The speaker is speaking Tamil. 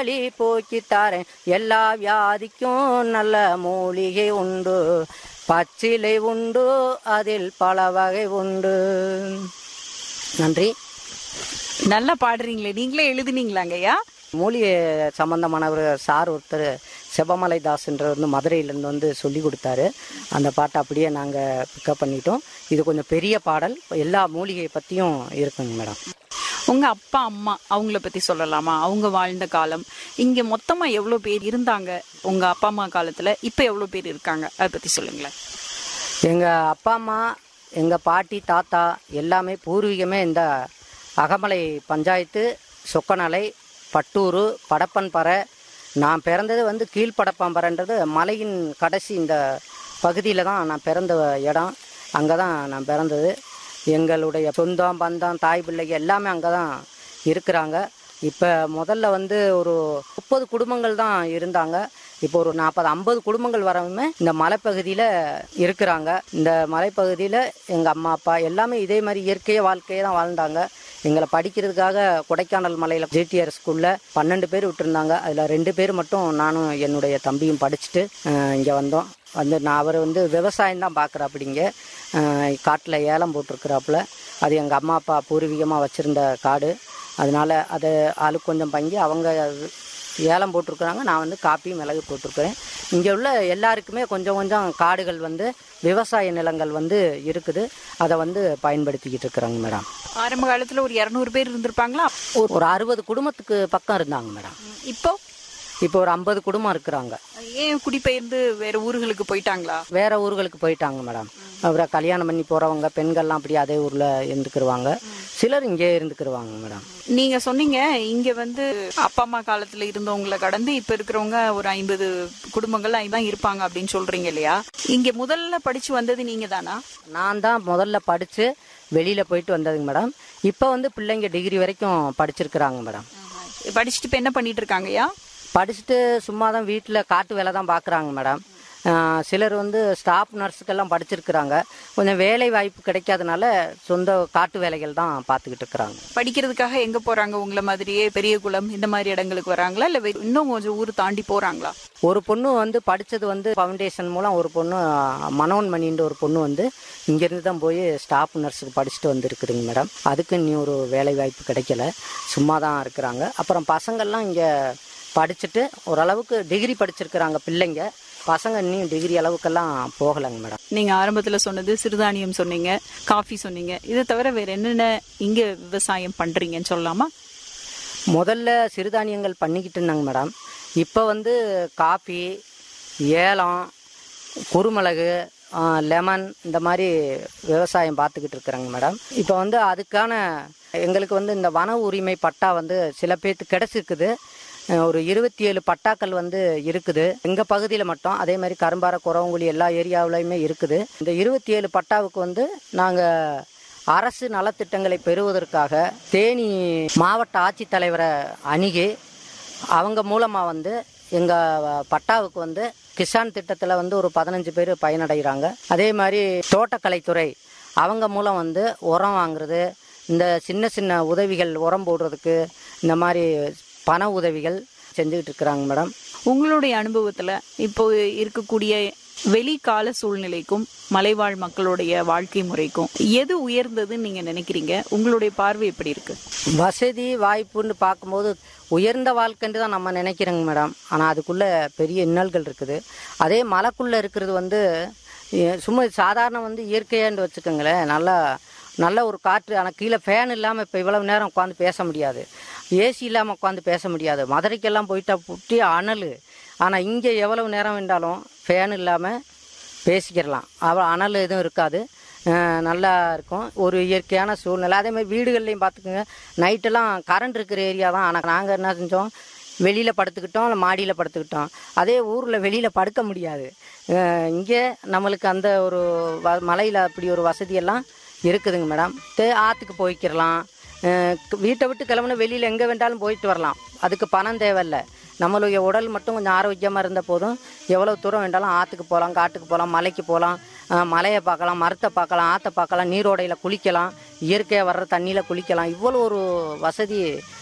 வலி போக்கித்தாரேன். எல்லா வியாதிக்கும் நல்ல மூலிகை உண்டு, பச்சிலை உண்டு, அதில் பல வகை உண்டு. நன்றி. நல்லா பாடுறீங்களே, நீங்களே எழுதுனீங்களாங்கய்யா? மூலிகை சம்பந்தமானவர் சார் ஒருத்தர் செபமலை தாஸ்ன்ற வந்து மதுரையிலேருந்து வந்து சொல்லி கொடுத்தாரு. அந்த பாட்டை அப்படியே நாங்கள் பிக்கப் பண்ணிட்டோம். இது கொஞ்சம் பெரிய பாடல், எல்லா மூலிகை பற்றியும் இருக்குங்க மேடம். உங்க அப்பா அம்மா அவங்கள பத்தி சொல்லலாமா? அவங்க வாழ்ந்த காலம், இங்க மொத்தமா எவ்வளவு பேர் இருந்தாங்க உங்க அப்பா அம்மா காலத்துல, இப்ப எவ்வளவு பேர் இருக்காங்க, அதை பத்தி சொல்லுங்களேன். எங்கள் அப்பா அம்மா, எங்கள் பாட்டி தாத்தா எல்லாமே பூர்வீகமே இந்த அகமலை பஞ்சாயத்து, சொக்கநலை, பட்டூர், படப்பன்பறை. நான் பிறந்தது வந்து கீழ்படப்பம்பறைன்றது மலையின் கடைசி இந்த பகுதியில் தான் நான் பிறந்த இடம். அங்கே தான் நான் பிறந்தது. எங்களுடைய சொந்தம் பந்தம் தாய் பிள்ளைங்க எல்லாமே அங்கே தான் இருக்கிறாங்க. இப்போ முதல்ல வந்து ஒரு 30 குடும்பங்கள் தான் இருந்தாங்க. இப்போ ஒரு 40-50 குடும்பங்கள் வரவுமே இந்த மலைப்பகுதியில் இருக்கிறாங்க. இந்த மலைப்பகுதியில் எங்கள் அம்மா அப்பா எல்லாமே இதே மாதிரி இயற்கை வாழ்க்கையை தான் வாழ்ந்தாங்க. எங்களை படிக்கிறதுக்காக கொடைக்கானல் மலையில் ஜிடிஆர் ஸ்கூலில் 12 பேர் விட்டுருந்தாங்க. அதில் 2 பேர் மட்டும் நானும் என்னுடைய தம்பியும் படிச்சுட்டு இங்கே வந்தோம். நான் அவர் வந்து விவசாயம் தான் பார்க்குறாப்பிடிங்க. காட்டில் ஏலம் போட்டிருக்கிறாப்புல. அது எங்கள் அம்மா அப்பா பூர்வீகமாக வச்சுருந்த காடு. அதனால் அதை ஆளுக்கு கொஞ்சம் பங்கி அவங்க ஏலம் போட்டிருக்கிறாங்க. நான் வந்து காப்பி மிளகு போட்டிருக்கிறேன். இங்கே உள்ள எல்லாருக்குமே கொஞ்சம் கொஞ்சம் காடுகள் வந்து விவசாய நிலங்கள் வந்து இருக்குது. அதை வந்து பயன்படுத்திக்கிட்டு இருக்கிறாங்க மேடம். ஆரம்ப காலத்துல ஒரு 200 பேர் இருந்திருப்பாங்களா? ஒரு 60 குடும்பத்துக்கு பக்கம் இருந்தாங்க மேடம். இப்போ ஒரு 50 குடும்பம் இருக்கிறாங்க. ஏன் குடிபெயர்ந்து வேற ஊர்களுக்கு போயிட்டாங்களா? வேற ஊர்களுக்கு போயிட்டாங்க மேடம். அப்புறம் கல்யாணம் பண்ணி போறவங்க பெண்கள்லாம் அப்படி அதே ஊர்ல இருந்துக்கிருவாங்க. சிலர் இங்கே இருந்துக்கிருவாங்க மேடம். நீங்க சொன்னீங்க இங்க வந்து அப்பா அம்மா காலத்துல இருந்தவங்களை கடந்து இப்ப இருக்கிறவங்க ஒரு 50 குடும்பங்கள் தான் இருப்பாங்க அப்படின்னு சொல்றீங்க இல்லையா? இங்க முதல்ல படிச்சு வந்தது நீங்க தானா? நான் தான் முதல்ல படிச்சு வெளியில போயிட்டு வந்ததுங்க மேடம். இப்போ வந்து பிள்ளைங்க டிகிரி வரைக்கும் படிச்சிருக்கிறாங்க மேடம். படிச்சுட்டு இப்ப என்ன பண்ணிட்டு இருக்காங்கய்யா? படிச்சுட்டு சும்மா தான் வீட்டில் காட்டு வேலை தான் பார்க்குறாங்க மேடம். சிலர் வந்து ஸ்டாஃப் நர்ஸுக்கெல்லாம் படிச்சிருக்கிறாங்க. கொஞ்சம் வேலை வாய்ப்பு கிடைக்காதனால சொந்த காட்டு வேலைகள் தான் பார்த்துக்கிட்டு இருக்கிறாங்க. படிக்கிறதுக்காக எங்கே போகிறாங்க? உங்களை மாதிரியே பெரியகுளம் இந்த மாதிரி இடங்களுக்கு வராங்களா, இல்லை இன்னும் கொஞ்சம் ஊர் தாண்டி போகிறாங்களா? ஒரு பொண்ணு வந்து படித்தது வந்து ஃபவுண்டேஷன் மூலம், ஒரு பொண்ணு மனோன்மணின்ற ஒரு பொண்ணு வந்து இங்கேருந்து தான் போய் ஸ்டாஃப் நர்ஸுக்கு படிச்சுட்டு வந்துருக்குதுங்க மேடம். அதுக்கு இன்னும் ஒரு வேலை வாய்ப்பு கிடைக்கல, சும்மா தான் இருக்கிறாங்க. அப்புறம் பசங்கள்லாம் இங்கே படிச்சுட்டு ஓரளவுக்கு டிகிரி படிச்சிருக்கிறாங்க பிள்ளைங்க. பசங்க இன்னும் டிகிரி அளவுக்கெல்லாம் போகலைங்க மேடம். நீங்கள் ஆரம்பத்தில் சொன்னது சிறுதானியம் சொன்னீங்க, காஃபி சொன்னீங்க. இதை தவிர வேறு என்னென்ன இங்கே விவசாயம் பண்ணுறீங்கன்னு சொல்லலாமா? முதல்ல சிறுதானியங்கள் பண்ணிக்கிட்டு இருந்தாங்க மேடம். இப்போ வந்து காஃபி, ஏலம், குருமிளகு, லெமன் இந்த மாதிரி விவசாயம் பார்த்துக்கிட்டு இருக்கிறாங்க மேடம். இப்போ வந்து அதுக்கான எங்களுக்கு வந்து இந்த வன உரிமை பட்டா வந்து சில பேர்த்து கிடச்சிருக்குது. ஒரு 27 பட்டாக்கள் வந்து இருக்குது எங்கள் பகுதியில் மட்டும். அதே மாதிரி கரும்பாறை, குறவங்குழி எல்லா ஏரியாவிலையுமே இருக்குது. இந்த 27 பட்டாவுக்கு வந்து நாங்கள் அரசு நலத்திட்டங்களை பெறுவதற்காக தேனி மாவட்ட ஆட்சித்தலைவரை அணுகி அவங்க மூலமாக வந்து எங்கள் பட்டாவுக்கு வந்து கிசான் திட்டத்தில் வந்து ஒரு 15 பேர் பயனடைகிறாங்க. அதே மாதிரி தோட்டக்கலைத்துறை அவங்க மூலம் வந்து உரம் வாங்குறது, இந்த சின்ன சின்ன உதவிகள், உரம் போடுறதுக்கு இந்த மாதிரி பண உதவிகள் செஞ்சுக்கிட்டு இருக்கிறாங்க மேடம். உங்களுடைய அனுபவத்தில் இப்போ இருக்கக்கூடிய வெளிக்கால சூழ்நிலைக்கும் மலைவாழ் மக்களுடைய வாழ்க்கை முறைக்கும் எது உயர்ந்ததுன்னு நீங்கள் நினைக்கிறீங்க? உங்களுடைய பார்வை எப்படி இருக்கு? வசதி வாய்ப்புன்னு பார்க்கும்போது உயர்ந்த வாழ்க்கைன்னு தான் நம்ம நினைக்கிறோங்க மேடம். ஆனால் அதுக்குள்ளே பெரிய இன்னல்கள் இருக்குது. அதே மலைக்குள்ளே இருக்கிறது வந்து சும்மா சாதாரண வந்து இயற்கையான்னு வச்சுக்கோங்களேன், நல்ல ஒரு காற்று. ஆனால் கீழே ஃபேன் இல்லாமல் இப்போ இவ்வளவு நேரம் உட்காந்து பேச முடியாது, ஏசி இல்லாமல் உட்காந்து பேச முடியாது. மதுரைக்கெல்லாம் போயிட்டா புட்டி அனல். ஆனால் இங்கே எவ்வளவு நேரம் வேண்டாலும் ஃபேன் இல்லாமல் பேசிக்கிறலாம். அனல் எதுவும் இருக்காது, நல்லா இருக்கும். ஒரு இயற்கையான சூழ்நிலை. அதேமாதிரி வீடுகள்லையும் பார்த்துக்குங்க, நைட்டெல்லாம் கரண்ட் இருக்கிற ஏரியா தான். ஆனால் நாங்கள் என்ன செஞ்சோம், வெளியில் படுத்துக்கிட்டோம், இல்லை மாடியில் படுத்துக்கிட்டோம். அதே ஊரில் வெளியில் படுக்க முடியாது. இங்கே நம்மளுக்கு அந்த ஒரு மலையில் அப்படி ஒரு வசதியெல்லாம் இருக்குதுங்க மேடம். ஆற்றுக்கு போய்க்கிடலாம், வீட்டை விட்டு கிளம்புனா வெளியில் எங்கே வேண்டாலும் போயிட்டு வரலாம். அதுக்கு பணம் தேவையில்லை. நம்மளுடைய உடல் மட்டும் கொஞ்சம் ஆரோக்கியமாக இருந்த போதும் எவ்வளோ தூரம் வேண்டாலும் ஆற்றுக்கு போகலாம், காட்டுக்கு போகலாம், மலைக்கு போகலாம், மலையை பார்க்கலாம், மரத்தை பார்க்கலாம், ஆற்றை பார்க்கலாம், நீரோடையில் குளிக்கலாம், இயற்கையாக வர்ற தண்ணியில் குளிக்கலாம். இவ்வளோ ஒரு வசதி